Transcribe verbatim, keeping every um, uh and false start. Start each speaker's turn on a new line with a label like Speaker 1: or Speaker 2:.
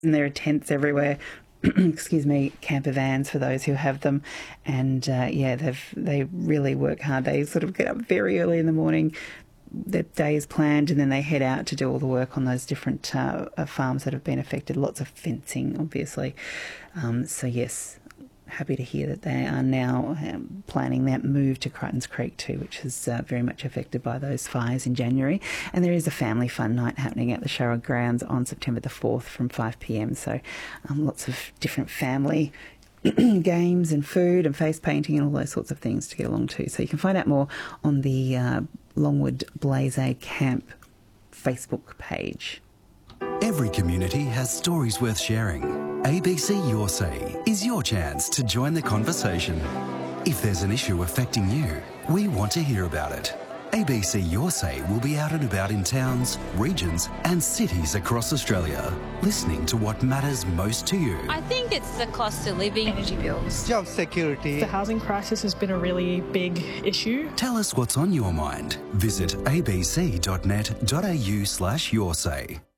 Speaker 1: And there are tents everywhere. Excuse me, camper vans for those who have them. And uh, yeah, they've they really work hard. They sort of get up very early in the morning. Their day is planned, and then they head out to do all the work on those different uh, farms that have been affected. Lots of fencing, obviously. Um, so yes, happy to hear that they are now um, planning that move to Crichtons Creek too, which is uh, very much affected by those fires in January. And there is a family fun night happening at the Sharrock Grounds on September the fourth from five p m. So um, lots of different family games and food and face painting and all those sorts of things to get along to. So you can find out more on the uh, Longwood Blaze Camp Facebook page.
Speaker 2: Every community has stories worth sharing. A B C Your Say is your chance to join the conversation. If there's an issue affecting you, we want to hear about it. A B C Your Say will be out and about in towns, regions and cities across Australia, listening to what matters most to you.
Speaker 3: I think it's the cost of living,
Speaker 4: energy bills,
Speaker 5: job security.
Speaker 4: The housing crisis has been a really big issue.
Speaker 2: Tell us what's on your mind. Visit abc dot net dot a u slash your say.